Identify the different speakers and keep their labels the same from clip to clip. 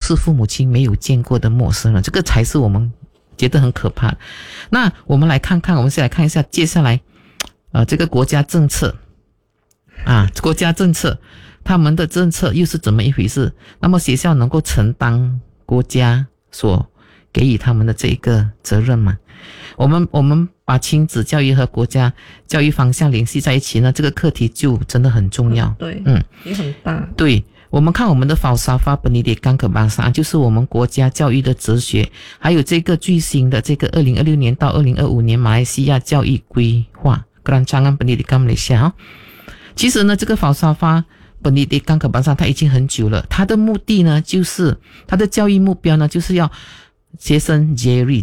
Speaker 1: 是父母亲没有见过的陌生人，这个才是我们觉得很可怕。那我们来看看，我们先来看一下接下来这个国家政策国家政策他们的政策又是怎么一回事？那么学校能够承担国家所给予他们的这一个责任吗？我们把亲子教育和国家教育方向联系在一起呢，这个课题就真的很重要。
Speaker 2: 对，也很大。
Speaker 1: 对，我们看我们的Falsafah Pendidikan Kebangsaan，就是我们国家教育的哲学，还有这个最新的这个2026年到2025年马来西亚教育规划 Rancangan Pendidikan Malaysia。其实呢，这个Falsafah Pendidikan Kebangsaan它已经很久了，它的目的呢，就是它的教育目标呢，就是要学生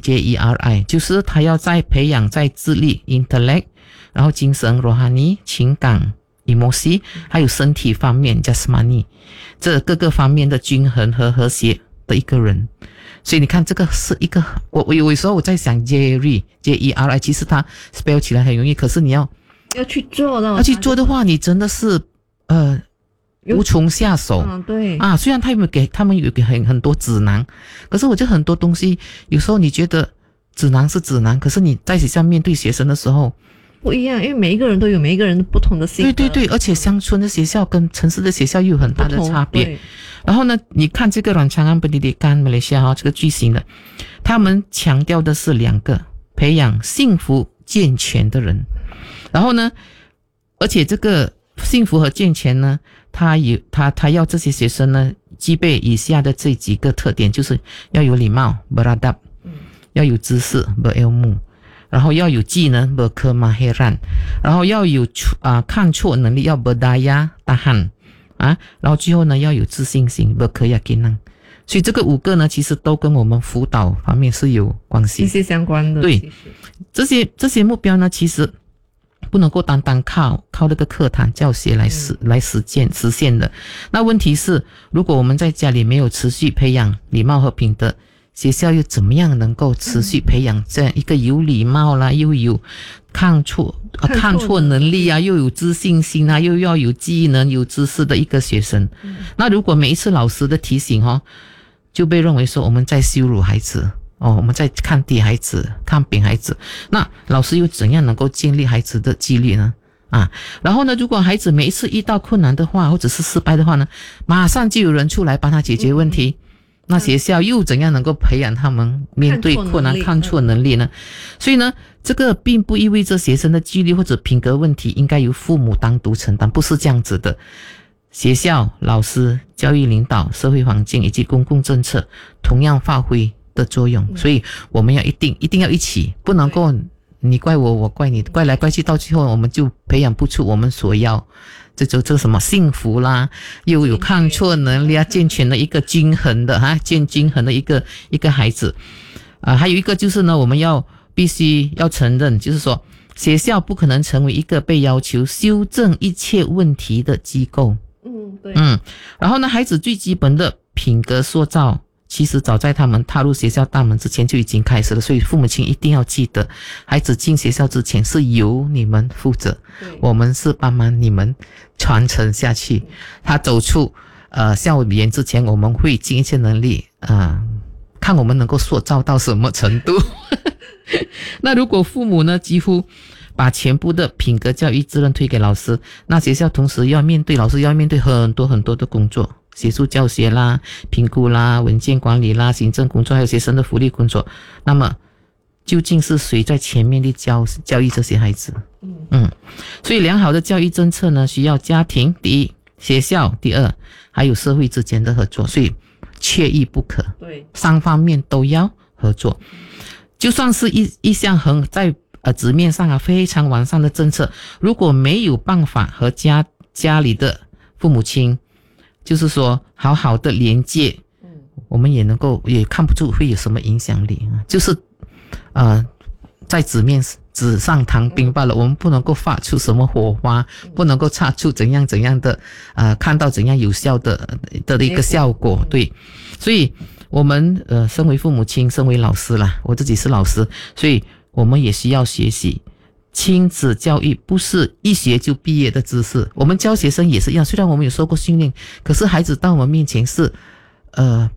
Speaker 1: Jeri 就是他要在培养在智力 intellect， 然后精神 rohani 情感 emosi， 还有身体方面 jasmani， 这各个方面的均衡和和谐的一个人。所以你看，这个是一个我有时候我在想 Jeri， 其实它 spell 起来很容易，可是你要
Speaker 2: 去做的，
Speaker 1: 要去做的话，你真的是无从下手。
Speaker 2: 对
Speaker 1: 虽然他们有给很多指南，可是我觉得很多东西有时候你觉得指南是指南，可是你在学校面对学生的时候
Speaker 2: 不一样，因为每一个人都有每一个人不同的性格。
Speaker 1: 对，而且乡村的学校跟城市的学校又有很大的差别。然后呢，你看这个Rancangan Pendidikan Malaysia这个句型的，他们强调的是两个，培养幸福健全的人。然后呢，而且这个幸福和健全呢，他要这些学生呢具备以下的这几个特点，就是要有礼貌 beradab， 要有知识 berilmu， 然后要有技能 berkemahiran， 然后要有看错能力要 berdaya tahan， 然后最后呢要有自信心 berkeyakinan。所以这个5个呢，其实都跟我们辅导方面是有关系，
Speaker 2: 息息相关的。
Speaker 1: 对，这些目标呢，其实不能够单单靠那个课堂教学来实现的。那问题是，如果我们在家里没有持续培养礼貌和品德，学校又怎么样能够持续培养这样一个有礼貌啦，又有看错能力又有自信心又要有技能有知识的一个学生？那如果每一次老师的提醒就被认为说我们在羞辱孩子我们在看低孩子看扁孩子，那老师又怎样能够建立孩子的纪律呢？然后呢，如果孩子每一次遇到困难的话或者是失败的话呢，马上就有人出来帮他解决问题，那学校又怎样能够培养他们面对困难看错能力呢？所以呢，这个并不意味着学生的纪律或者品格问题应该由父母单独承担，不是这样子的。学校、老师、教育领导、社会环境以及公共政策同样发挥的作用，所以我们要一定要一起，不能够你怪我，我怪你，怪来怪去，到最后我们就培养不出我们所要这什么幸福啦，又有看错能力健全的一个均衡的一个孩子。还有一个就是呢，我们必须要承认，就是说学校不可能成为一个被要求修正一切问题的机构。
Speaker 2: 对。
Speaker 1: 然后呢，孩子最基本的品格塑造其实早在他们踏入学校大门之前就已经开始了，所以父母亲一定要记得，孩子进学校之前是由你们负责，我们是帮忙你们传承下去。他走出校园之前，我们会尽一切能力看我们能够塑造到什么程度。那如果父母呢几乎把全部的品格教育责任推给老师，那学校同时老师要面对很多很多的工作，学术教学啦、评估啦、文件管理啦、行政工作，还有学生的福利工作。那么究竟是谁在前面的教育这些孩子？所以良好的教育政策呢，需要家庭第一，学校第二，还有社会之间的合作，所以缺一不可。对，三方面都要合作。就算是一项在纸面上非常完善的政策，如果没有办法和家里的父母亲就是说好好的连接，我们也看不出会有什么影响力，就是在纸上谈兵罢了，我们不能够发出什么火花，不能够擦出怎样的看到怎样有效的一个效果。对，所以我们身为父母亲，身为老师啦，我自己是老师，所以我们也需要学习亲子教育，不是一学就毕业的知识。我们教学生也是一样，虽然我们有受过训练，可是孩子到我们面前是